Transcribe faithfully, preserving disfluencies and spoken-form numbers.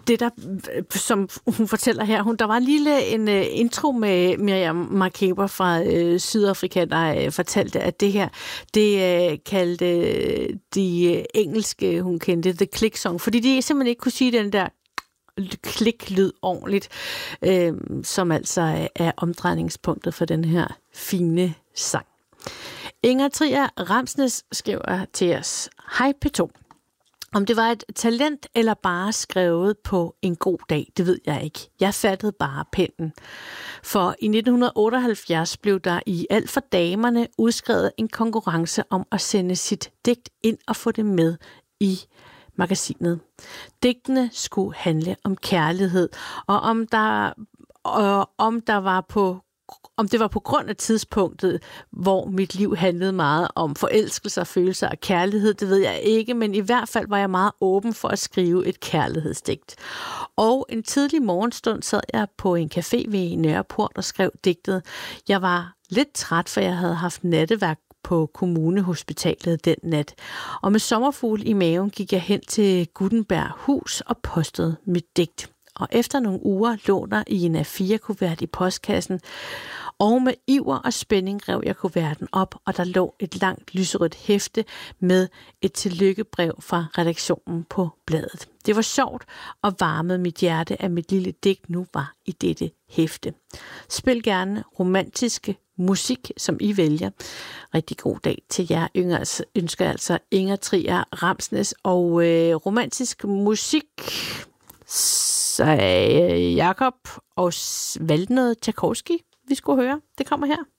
det der, som hun fortæller her, hun, der var en lille en, uh, intro med Miriam Makeba fra uh, Sydafrika, der uh, fortalte, at det her, det uh, kaldte uh, de uh, engelske, hun kendte, The Click Song, fordi de simpelthen ikke kunne sige den der klik-lyd ordentligt, uh, som altså er omdrejningspunktet for den her fine sang. Inger Trier Ramsnes skriver til os: Hej P to. Om det var et talent eller bare skrevet på en god dag, det ved jeg ikke. Jeg fattede bare pennen. For i nitten otteoghalvfjerds blev der i Alt for Damerne udskrevet en konkurrence om at sende sit digt ind og få det med i magasinet. Digtene skulle handle om kærlighed, og om der, og om der var på Om det var på grund af tidspunktet, hvor mit liv handlede meget om forelskelser, følelser og kærlighed, det ved jeg ikke, men i hvert fald var jeg meget åben for at skrive et kærlighedsdigt. Og en tidlig morgenstund sad jeg på en café ved Nørreport og skrev digtet. Jeg var lidt træt, for jeg havde haft natteværk på kommunehospitalet den nat. Og med sommerfugl i maven gik jeg hen til Gutenberg Hus og postede mit digt. Og efter nogle uger lå der i en A fire kuvert i postkassen, og med iver og spænding rev jeg kuverten op, og der lå et langt lyserødt hæfte med et tillykkebrev fra redaktionen på bladet. Det var sjovt og varmede mit hjerte, at mit lille digt nu var i dette hæfte. Spil gerne romantiske musik, som I vælger. Rigtig god dag til jer yngre, ønsker altså Inger Trier Ramsnes, og øh, romantisk musik. Så Jakob og valgte noget Tchaikovsky, vi skulle høre. Det kommer her.